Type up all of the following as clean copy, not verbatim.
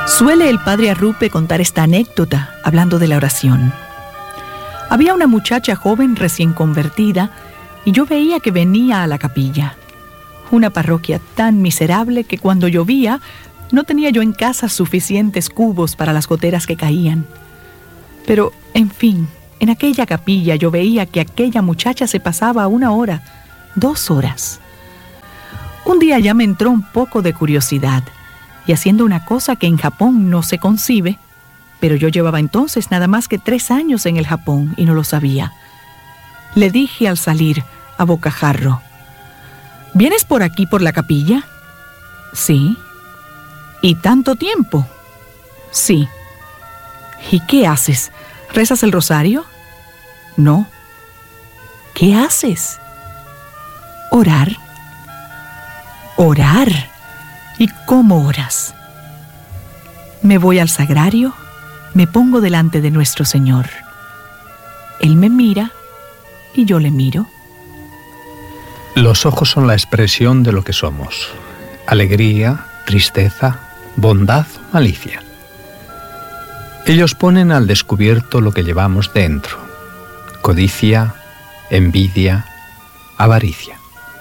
Suele el padre Arrupe contar esta anécdota hablando de la oración. Había una muchacha joven recién convertida y yo veía que venía a la capilla. Una parroquia tan miserable que cuando llovía no tenía yo en casa suficientes cubos para las goteras que caían. Pero, en fin, en aquella capilla yo veía que aquella muchacha se pasaba 1 hora, 2 horas. Un día ya me entró un poco de curiosidad y haciendo una cosa que en Japón no se concibe, pero yo llevaba entonces nada más que 3 años en el Japón y no lo sabía. Le dije al salir, a bocajarro: ¿vienes por aquí por la capilla? Sí. ¿Y tanto tiempo? Sí. ¿Y qué haces? ¿Rezas el rosario? No. ¿Qué haces? Orar. ¿Orar? ¿Y cómo oras? Me voy al sagrario, me pongo delante de nuestro Señor. Él me mira y yo le miro. Los ojos son la expresión de lo que somos: alegría, tristeza, bondad, malicia. Ellos ponen al descubierto lo que llevamos dentro: codicia, envidia, avaricia.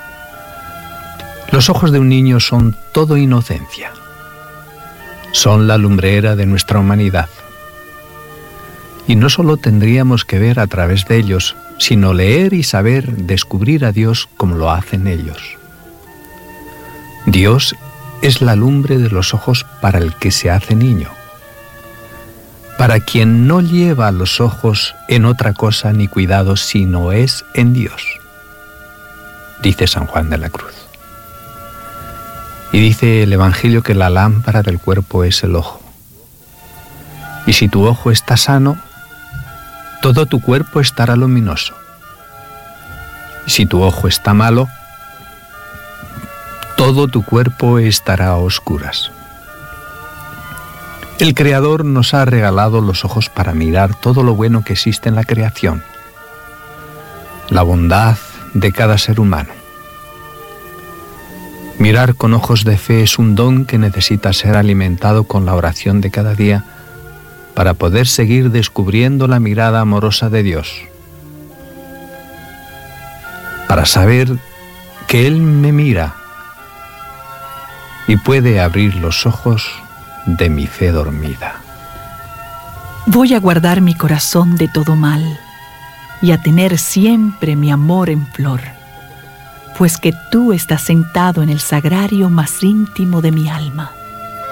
Los ojos de un niño son todo inocencia. Son la lumbrera de nuestra humanidad. Y no solo tendríamos que ver a través de ellos, sino leer y saber descubrir a Dios como lo hacen ellos. Dios es la lumbre de los ojos para el que se hace niño, para quien no lleva los ojos en otra cosa ni cuidado, sino es en Dios, dice San Juan de la Cruz. Y dice el Evangelio que la lámpara del cuerpo es el ojo. Y si tu ojo está sano, todo tu cuerpo estará luminoso. Y si tu ojo está malo, todo tu cuerpo estará a oscuras. El Creador nos ha regalado los ojos para mirar todo lo bueno que existe en la creación, la bondad de cada ser humano. Mirar con ojos de fe es un don que necesita ser alimentado con la oración de cada día para poder seguir descubriendo la mirada amorosa de Dios, para saber que Él me mira y puede abrir los ojos de mi fe dormida. Voy a guardar mi corazón de todo mal y a tener siempre mi amor en flor, pues que tú estás sentado en el sagrario más íntimo de mi alma.